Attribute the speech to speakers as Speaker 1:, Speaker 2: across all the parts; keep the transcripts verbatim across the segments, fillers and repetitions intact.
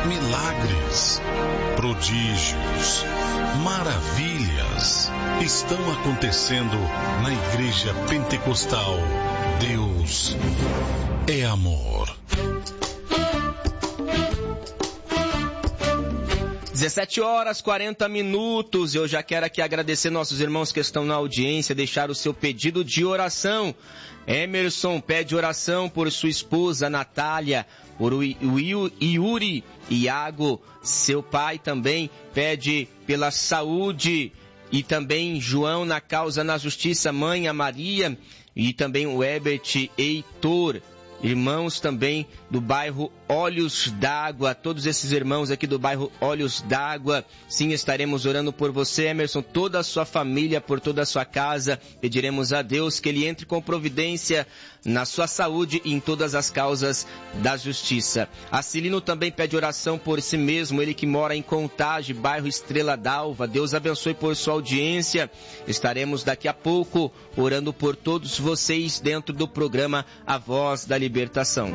Speaker 1: milagres, prodígios, maravilhas estão acontecendo na Igreja Pentecostal. Deus é amor.
Speaker 2: dezessete horas, quarenta minutos. Eu já quero aqui agradecer nossos irmãos que estão na audiência, deixar o seu pedido de oração. Emerson pede oração por sua esposa Natália, por o Yuri Iago. Seu pai também pede pela saúde. E também João na causa na justiça, mãe a Maria. E também o Herbert Heitor. Irmãos também do bairro Olhos d'Água, todos esses irmãos aqui do bairro Olhos d'Água, sim, estaremos orando por você, Emerson, toda a sua família, por toda a sua casa. Pediremos a Deus que Ele entre com providência na sua saúde e em todas as causas da justiça. A Cilino também pede oração por si mesmo, ele que mora em Contagem, bairro Estrela d'Alva. Deus abençoe por sua audiência. Estaremos daqui a pouco orando por todos vocês dentro do programa A Voz da Libertação.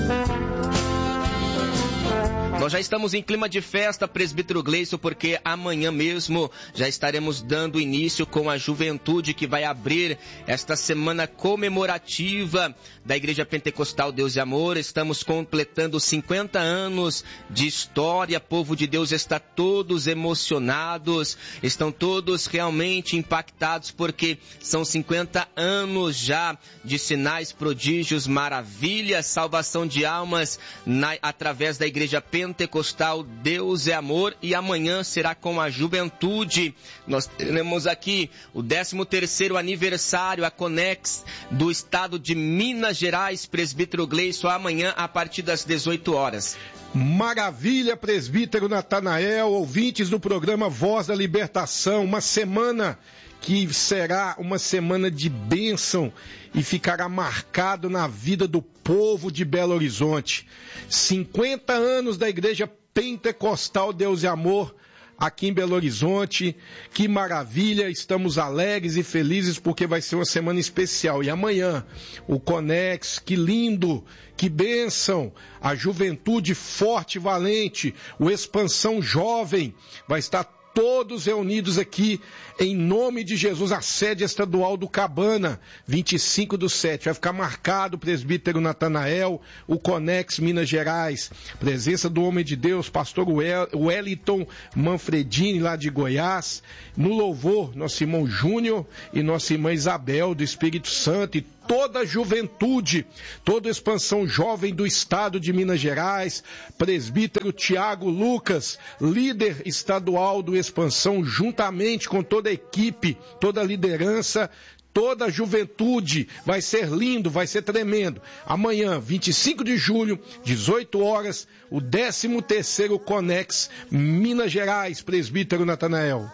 Speaker 2: Nós já estamos em clima de festa, presbítero Gleison, porque amanhã mesmo já estaremos dando início com a juventude que vai abrir esta semana comemorativa da Igreja Pentecostal Deus e Amor. Estamos completando cinquenta anos de história, povo de Deus está todos emocionados, estão todos realmente impactados, porque são cinquenta anos já de sinais, prodígios, maravilhas, salvação de almas na, através da Igreja Pentecostal. Pentecostal Deus é Amor, e amanhã será com a juventude. Nós teremos aqui o décimo terceiro aniversário, a Conex do estado de Minas Gerais, presbítero Gleison, amanhã a partir das dezoito horas.
Speaker 3: Maravilha, presbítero Natanael, ouvintes do programa Voz da Libertação, uma semana que será uma semana de bênção e ficará marcado na vida do povo de Belo Horizonte. cinquenta anos da Igreja Pentecostal Deus e Amor aqui em Belo Horizonte. Que maravilha, estamos alegres e felizes porque vai ser uma semana especial. E amanhã, o Conex, que lindo, que bênção, a juventude forte e valente, o Expansão Jovem, vai estar todos reunidos aqui em nome de Jesus, a sede estadual do Cabana, vinte e cinco do sete. Vai ficar marcado o presbítero Natanael, o Conex Minas Gerais, presença do homem de Deus, pastor Wellington Manfredini, lá de Goiás. No louvor, nosso irmão Júnior e nossa irmã Isabel, do Espírito Santo, e toda a juventude, toda a Expansão Jovem do estado de Minas Gerais, presbítero Tiago Lucas, líder estadual do Expansão, juntamente com toda a equipe, toda a liderança, toda a juventude. Vai ser lindo, vai ser tremendo. Amanhã, vinte e cinco de julho, dezoito horas, o décimo terceiro Conex Minas Gerais, presbítero Natanael.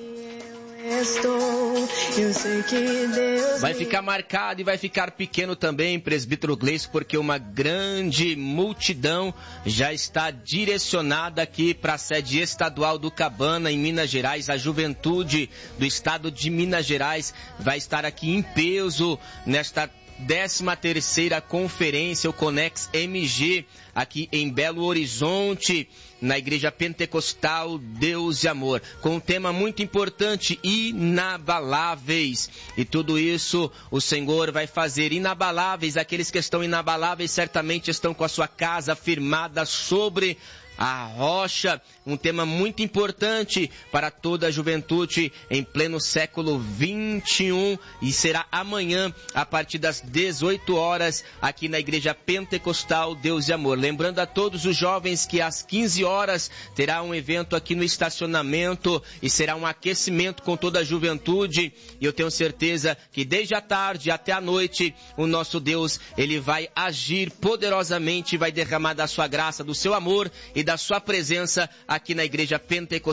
Speaker 2: Eu sei que Deus vai ficar marcado e vai ficar pequeno também, presbítero Gleison, porque uma grande multidão já está direcionada aqui para a sede estadual do Cabana, em Minas Gerais. A juventude do estado de Minas Gerais vai estar aqui em peso nesta décima terceira conferência, o Conex M G, aqui em Belo Horizonte, na Igreja Pentecostal Deus e Amor, com um tema muito importante, inabaláveis. E tudo isso o Senhor vai fazer inabaláveis. Aqueles que estão inabaláveis certamente estão com a sua casa firmada sobre a rocha, um tema muito importante para toda a juventude em pleno século vinte e um, e será amanhã a partir das dezoito horas aqui na Igreja Pentecostal Deus e Amor. Lembrando a todos os jovens que às quinze horas terá um evento aqui no estacionamento e será um aquecimento com toda a juventude, e eu tenho certeza que desde a tarde até a noite o nosso Deus, ele vai agir poderosamente, vai derramar da sua graça, do seu amor e da sua presença aqui na Igreja Pentecostal